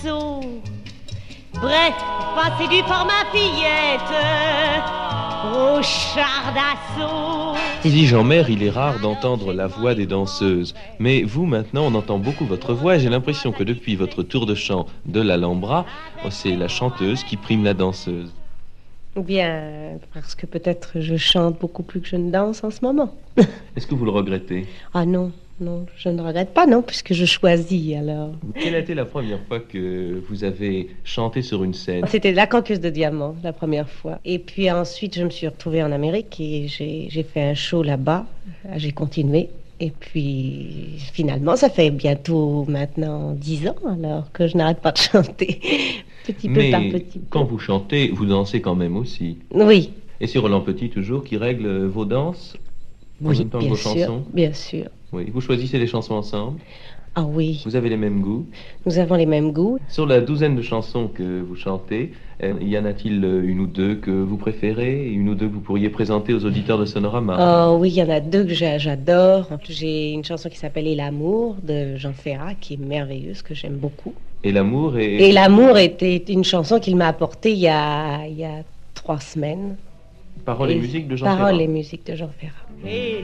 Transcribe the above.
Bref, passer du format fillette au char d'assaut. Dit Jean-Mer, il est rare d'entendre la voix des danseuses. Mais vous, maintenant, on entend beaucoup votre voix et j'ai l'impression que depuis votre tour de chant de l'Alhambra, c'est la chanteuse qui prime la danseuse. Ou bien parce que peut-être je chante beaucoup plus que je ne danse en ce moment. Est-ce que vous le regrettez? Ah non, non, je ne regrette pas, non, puisque je choisis alors. Quelle a été la première fois que vous avez chanté sur une scène? C'était la Canqueuse de Diamant, la première fois. Et puis ensuite, je me suis retrouvée en Amérique et j'ai fait un show là-bas. J'ai continué. Et puis, finalement, ça fait bientôt maintenant 10 ans, alors que je n'arrête pas de chanter, petit peu par petit peu. Quand vous chantez, vous dansez quand même aussi. Oui. Et c'est Roland Petit, toujours, qui règle vos danses en Oui, même temps que bien vos sûr, chansons? bien sûr. Oui. Vous choisissez les chansons ensemble? Ah oui, Vous avez les mêmes goûts? nous avons les mêmes goûts. Sur la douzaine de chansons que vous chantez, y en a-t-il une ou deux que vous préférez, une ou deux que vous pourriez présenter aux auditeurs de Sonorama? Oh oui, il y en a deux que j'adore. J'ai une chanson qui s'appelle Et l'amour de Jean Ferrat, qui est merveilleuse, que j'aime beaucoup. Et l'amour est... Et l'amour était une chanson qu'il m'a apportée il y a 3 semaines. Paroles et musique de Jean Ferrat. Paroles et musique de Jean Ferrat.